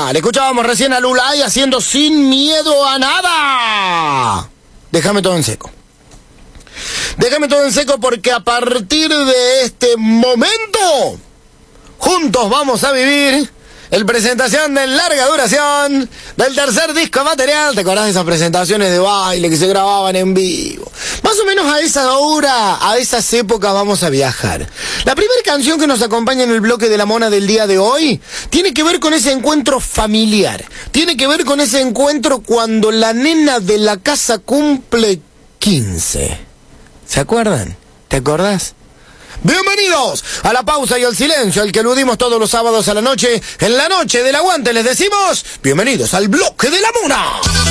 mal. Escuchábamos recién a Lulay haciendo Sin Miedo a Nada. Déjame todo en seco. Déjame todo en seco porque a partir de este momento, juntos vamos a vivir el presentación de larga duración del tercer disco material. ¿Te acordás de esas presentaciones de baile que se grababan en vivo? Más o menos a esa hora, a esas épocas vamos a viajar. La primera canción que nos acompaña en el bloque de la mona del día de hoy tiene que ver con ese encuentro familiar. Tiene que ver con ese encuentro cuando la nena de la casa cumple 15. ¿Se acuerdan? ¿Te acordás? Bienvenidos a la pausa y al silencio, al que aludimos todos los sábados a la noche. En la noche del aguante les decimos, bienvenidos al bloque de la mona.